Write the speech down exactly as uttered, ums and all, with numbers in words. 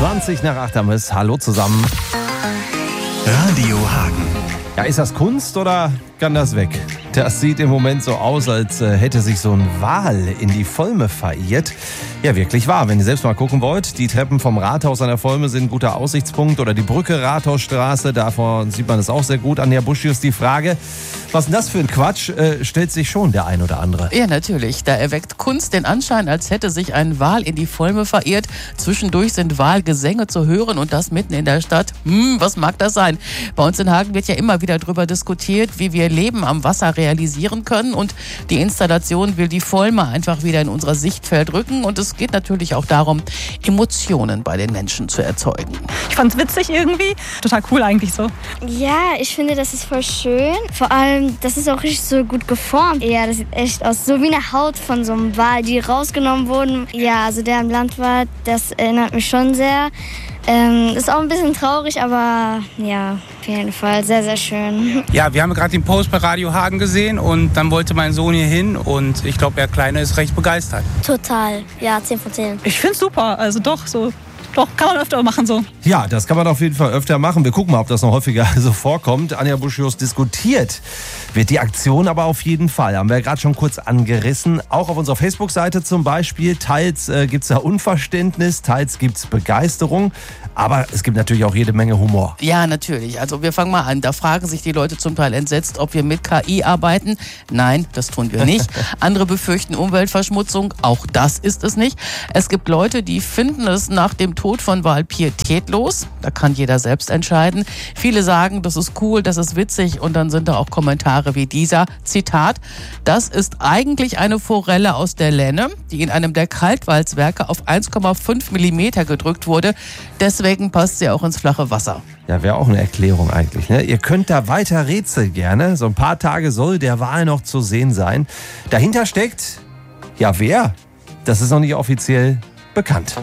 zwanzig nach acht am Miss. Hallo zusammen. Radio Hagen. Ja, ist das Kunst oder kann das weg? Das sieht im Moment so aus, als hätte sich so ein Wal in die Volme verirrt. Ja, wirklich wahr. Wenn ihr selbst mal gucken wollt, die Treppen vom Rathaus an der Volme sind ein guter Aussichtspunkt. Oder die Brücke Rathausstraße, davon sieht man es auch sehr gut. Anja Buschius, die Frage, was ist denn das für ein Quatsch, äh, stellt sich schon der ein oder andere. Ja, natürlich. Da erweckt Kunst den Anschein, als hätte sich ein Wal in die Volme verirrt. Zwischendurch sind Walgesänge zu hören und das mitten in der Stadt. Hm, was mag das sein? Bei uns in Hagen wird ja immer wieder darüber diskutiert, wie wir Leben am Wasser realisieren können. Und die Installation will die Volme einfach wieder in unser Sichtfeld rücken. Und es geht natürlich auch darum, Emotionen bei den Menschen zu erzeugen. Ich fand's witzig irgendwie. Total cool eigentlich so. Ja, ich finde, das ist voll schön. Vor allem, das ist auch richtig so gut geformt. Ja, das sieht echt aus. So wie eine Haut von so einem Wal, die rausgenommen wurden. Ja, also der im Land war, das erinnert mich schon sehr. Ähm, ist auch ein bisschen traurig, aber ja, auf jeden Fall sehr, sehr schön. Ja, wir haben gerade den Post bei Radio Hagen gesehen und dann wollte mein Sohn hier hin und ich glaube, der Kleine ist recht begeistert. Total, ja, zehn von zehn. Ich find's super, also doch so. Doch, kann man öfter machen so. Ja, das kann man auf jeden Fall öfter machen. Wir gucken mal, ob das noch häufiger so vorkommt. Anja Buschius, diskutiert wird die Aktion aber auf jeden Fall. Haben wir ja gerade schon kurz angerissen. Auch auf unserer Facebook-Seite zum Beispiel. Teils äh, gibt es da Unverständnis, teils gibt es Begeisterung. Aber es gibt natürlich auch jede Menge Humor. Ja, natürlich. Also wir fangen mal an. Da fragen sich die Leute zum Teil entsetzt, ob wir mit K I arbeiten. Nein, das tun wir nicht. Andere befürchten Umweltverschmutzung. Auch das ist es nicht. Es gibt Leute, die finden es nach dem Tod von Wal pietätlos. Da kann jeder selbst entscheiden. Viele sagen, das ist cool, das ist witzig. Und dann sind da auch Kommentare wie dieser. Zitat: Das ist eigentlich eine Forelle aus der Lenne, die in einem der Kaltwalzwerke auf eins Komma fünf Millimeter gedrückt wurde. Deswegen passt sie auch ins flache Wasser. Ja, wäre auch eine Erklärung eigentlich, ne? Ihr könnt da weiter rätseln gerne. So ein paar Tage soll der Wal noch zu sehen sein. Dahinter steckt, ja wer? Das ist noch nicht offiziell bekannt.